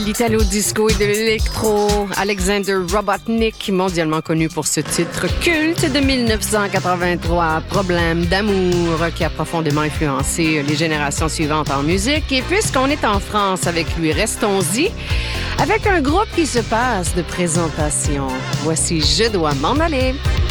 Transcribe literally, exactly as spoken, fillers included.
L'italo-disco et de l'électro, Alexander Robotnik, mondialement connu pour ce titre culte de dix-neuf cent quatre-vingt-trois, Problème d'amour, qui a profondément influencé les générations suivantes en musique. Et puisqu'on est en France avec lui, restons-y avec un groupe qui se passe de présentation. Voici Je dois m'en aller.